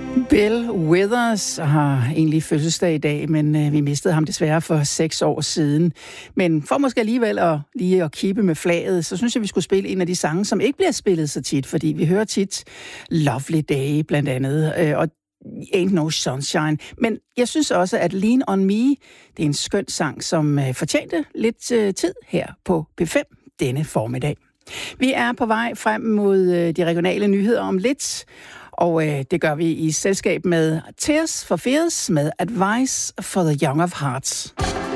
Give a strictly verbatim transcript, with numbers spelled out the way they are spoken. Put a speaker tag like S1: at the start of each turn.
S1: Bill Withers har egentlig fødselsdag i dag, men øh, vi mistede ham desværre for seks år siden. Men for måske alligevel at lige at kippe med flaget, så synes jeg, vi skulle spille en af de sange, som ikke bliver spillet så tit, fordi vi hører tit Lovely Day blandt andet, øh, og Ain't No Sunshine. Men jeg synes også, at Lean On Me, det er en skøn sang, som øh, fortjente lidt øh, tid her på P fem denne formiddag. Vi er på vej frem mod øh, de regionale nyheder om lidt, og øh, det gør vi i selskab med Tears for Fears med Advice for the Young of Hearts.